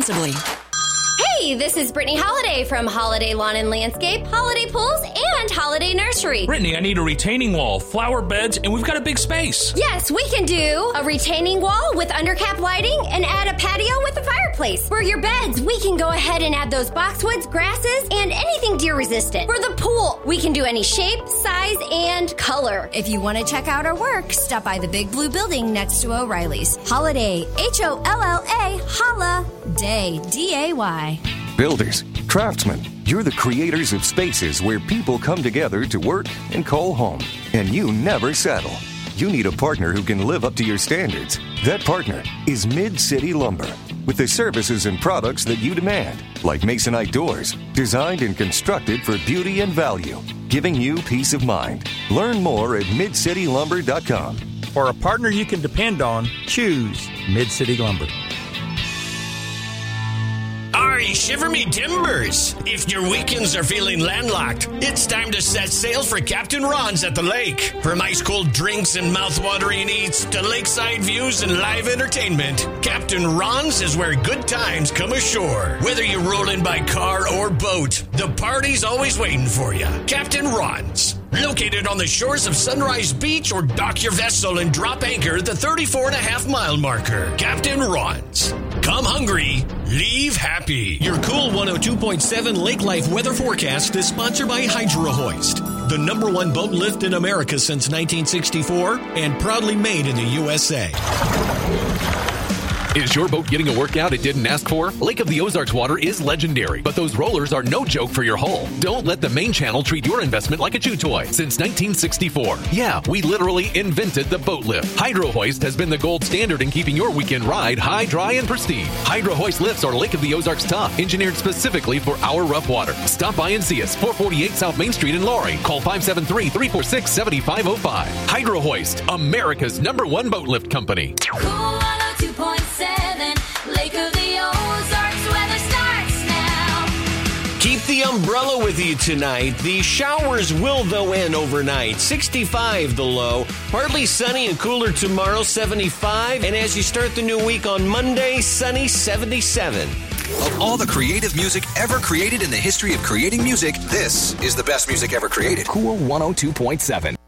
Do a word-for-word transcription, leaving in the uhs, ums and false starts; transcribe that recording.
responsibly. Hey, this is Brittany Holiday from Holiday Lawn and Landscape, Holiday Pools, and Holiday Nursery. Brittany, I need a retaining wall, flower beds, and we've got a big space. Yes, we can do a retaining wall with undercap lighting and add a patio with a fireplace. For your beds, we can go ahead and add those boxwoods, grasses, and anything deer resistant. For the pool, we can do any shape, size, and color. If you want to check out our work, stop by the Big Blue Building next to O'Reilly's. Holiday, H O L L A, Holla Day, D A Y. Builders, craftsmen, you're the creators of spaces where people come together to work and call home. And you never settle. You need a partner who can live up to your standards. That partner is Mid-City Lumber. With the services and products that you demand, like Masonite doors, designed and constructed for beauty and value, giving you peace of mind. Learn more at mid city lumber dot com. For a partner you can depend on, choose Mid-City Lumber. Ari, shiver me timbers. If your weekends are feeling landlocked, it's time to set sail for Captain Ron's at the lake. From ice-cold drinks and mouth-watering eats to lakeside views and live entertainment, Captain Ron's is where good times come ashore. Whether you're rolling by car or boat, the party's always waiting for you. Captain Ron's, located on the shores of Sunrise Beach, or dock your vessel and drop anchor at the thirty-four and a half mile marker. Captain Ron's. Come hungry, leave happy. Your cool one oh two point seven Lake Life weather forecast is sponsored by Hydro Hoist, the number one boat lift in America since nineteen sixty-four and proudly made in the U S A. Is your boat getting a workout it didn't ask for? Lake of the Ozarks water is legendary, but those rollers are no joke for your hull. Don't let the main channel treat your investment like a chew toy. Since nineteen sixty-four. Yeah, we literally invented the boat lift. Hydro Hoist has been the gold standard in keeping your weekend ride high, dry, and pristine. Hydro Hoist lifts are Lake of the Ozarks tough, engineered specifically for our rough water. Stop by and see us, four forty-eight South Main Street in Laurie. Call five seven three, three four six, seven five zero five. Hydro Hoist, America's number one boat lift company. Cool one oh two point seven, Lake of the Ozarks, weather starts now. Keep the umbrella with you tonight. The showers will, though, end overnight. sixty-five the low. Partly sunny and cooler tomorrow, seventy-five. And as you start the new week on Monday, sunny, seventy-seven. Of all the creative music ever created in the history of creating music, this is the best music ever created. Cool one oh two point seven.